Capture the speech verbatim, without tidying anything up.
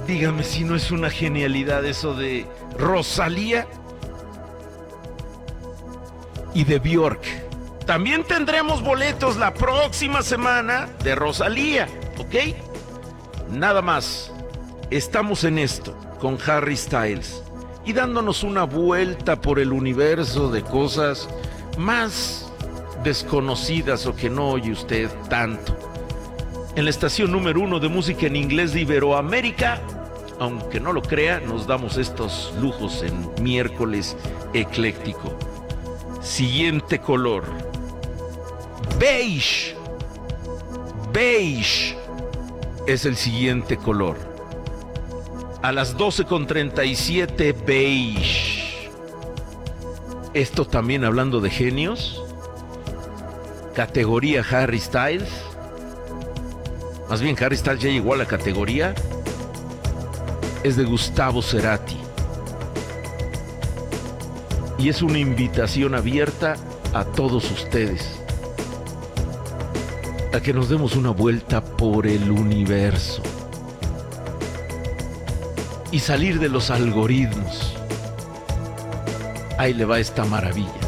Dígame si no es una genialidad eso de Rosalía y de Björk. También tendremos boletos la próxima semana de Rosalía, ¿ok? Nada más, estamos en esto con Harry Styles y dándonos una vuelta por el universo de cosas más desconocidas o que no oye usted tanto. En la estación número uno de música en inglés de Iberoamérica, aunque no lo crea, nos damos estos lujos en miércoles ecléctico. Siguiente color. Beige. Beige es el siguiente color. A las doce con treinta y siete, beige. Esto también hablando de genios. Categoría Harry Styles. Más bien Harry Styles ya llegó a la categoría. Es de Gustavo Cerati. Y es una invitación abierta a todos ustedes a que nos demos una vuelta por el universo y salir de los algoritmos. Ahí le va esta maravilla.